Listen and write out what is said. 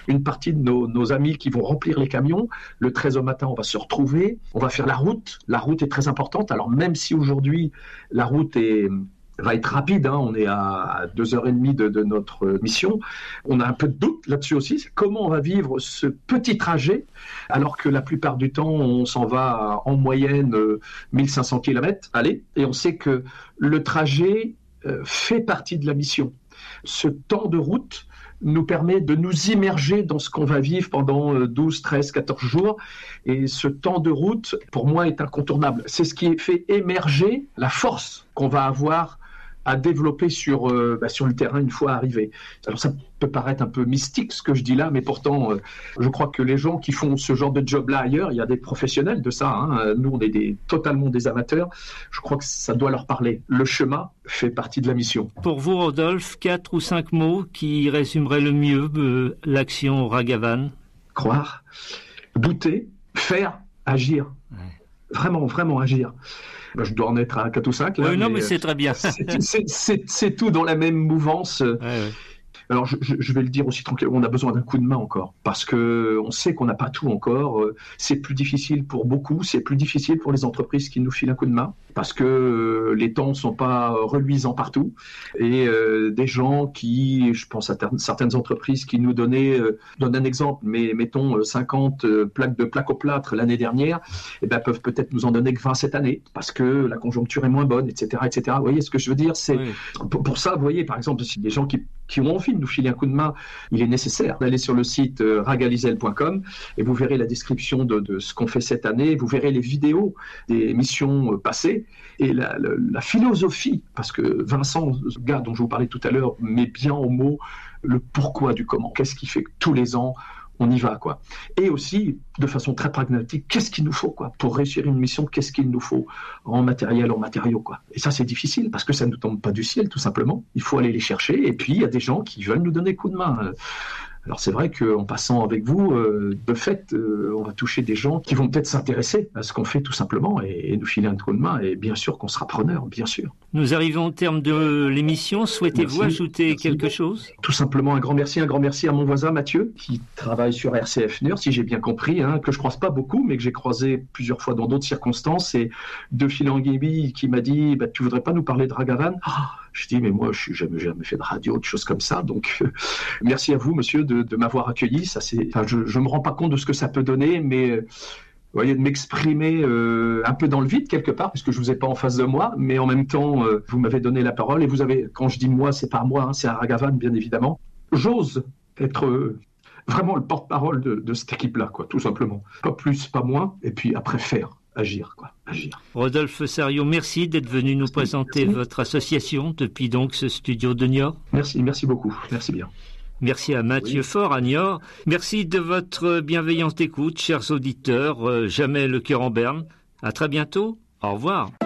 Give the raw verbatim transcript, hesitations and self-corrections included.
une partie de nos, nos amis qui vont remplir les camions. Le treize au matin, on va se retrouver, on va faire la route. La route est très importante. Alors même si aujourd'hui la route est va être rapide, hein. On est à deux heures trente de, de notre mission. On a un peu de doute là-dessus aussi. C'est comment on va vivre ce petit trajet, alors que la plupart du temps, on s'en va en moyenne mille cinq cents kilomètres. Allez, et on sait que le trajet euh, fait partie de la mission. Ce temps de route nous permet de nous immerger dans ce qu'on va vivre pendant douze, treize, quatorze jours. Et ce temps de route, pour moi, est incontournable. C'est ce qui fait émerger la force qu'on va avoir à développer sur, euh, bah, sur le terrain une fois arrivé. Alors ça peut paraître un peu mystique ce que je dis là, mais pourtant euh, je crois que les gens qui font ce genre de job là ailleurs, il y a des professionnels de ça, hein. Nous on est des, totalement des amateurs, je crois que ça doit leur parler. Le chemin fait partie de la mission. Pour vous Rodolphe, quatre ou cinq mots qui résumeraient le mieux euh, l'action Ragavan? Croire, douter, faire, agir. Ouais. Vraiment, vraiment agir. Je dois en être à quatre ou cinq. Là, oui, non, mais, mais c'est très bien. c'est, c'est, c'est, c'est tout dans la même mouvance. Ouais, ouais. Alors, je, je vais le dire aussi tranquillement, on a besoin d'un coup de main encore, parce que on sait qu'on n'a pas tout encore. C'est plus difficile pour beaucoup, c'est plus difficile pour les entreprises qui nous filent un coup de main, parce que les temps ne sont pas reluisants partout. Et euh, des gens qui, je pense à ter- certaines entreprises qui nous donnaient, euh, donne un exemple, mais mettons cinquante plaques de plaques-au-plâtre l'année dernière, eh ben, peuvent peut-être nous en donner que vingt cette année, parce que la conjoncture est moins bonne, et cetera, et cetera. Vous voyez ce que je veux dire? C'est oui. pour, pour ça, vous voyez, par exemple, si des gens qui qui ont envie de nous filer un coup de main, il est nécessaire d'aller sur le site euh, ragalizel point com et vous verrez la description de, de ce qu'on fait cette année, vous verrez les vidéos des missions euh, passées et la, la, la philosophie, parce que Vincent, ce gars dont je vous parlais tout à l'heure, met bien en mots le pourquoi du comment. Qu'est-ce qui fait que tous les ans, on y va, quoi. Et aussi, de façon très pragmatique, qu'est-ce qu'il nous faut, quoi, pour réussir une mission, qu'est-ce qu'il nous faut en matériel, en matériaux, quoi. Et ça, c'est difficile, parce que ça ne nous tombe pas du ciel, tout simplement. Il faut aller les chercher, et puis, il y a des gens qui veulent nous donner coup de main. Alors, c'est vrai qu'en passant avec vous, euh, de fait, euh, on va toucher des gens qui vont peut-être s'intéresser à ce qu'on fait, tout simplement, et, et nous filer un coup de main, et bien sûr qu'on sera preneur, bien sûr. Nous arrivons au terme de l'émission. Souhaitez-vous merci, ajouter merci. quelque chose? Tout simplement un grand merci, un grand merci à mon voisin Mathieu, qui travaille sur R C F Neur, si j'ai bien compris, hein, que je croise pas beaucoup, mais que j'ai croisé plusieurs fois dans d'autres circonstances, et de fil en aiguille, qui m'a dit, bah, tu voudrais pas nous parler de Ragavan? Ah, je dis, mais moi, je n'ai jamais, jamais fait de radio, de choses comme ça. Donc, euh, merci à vous, monsieur, de, de m'avoir accueilli. Ça, c'est, enfin, je ne me rends pas compte de ce que ça peut donner, mais euh, vous voyez, de m'exprimer euh, un peu dans le vide, quelque part, puisque je ne vous ai pas en face de moi, mais en même temps, euh, vous m'avez donné la parole. Et vous avez, quand je dis moi, c'est pas moi, hein, c'est un Ragavan, bien évidemment. J'ose être euh, vraiment le porte-parole de, de cette équipe-là, quoi, tout simplement. Pas plus, pas moins, et puis après faire. Agir, quoi, agir. Rodolphe Sarriot, merci d'être venu nous merci, présenter merci. votre association depuis donc ce studio de Niort. Merci, merci beaucoup, merci bien. Merci à Mathieu oui. Faure à Niort. Merci de votre bienveillante écoute, chers auditeurs. Euh, jamais le cœur en berne. À très bientôt. Au revoir.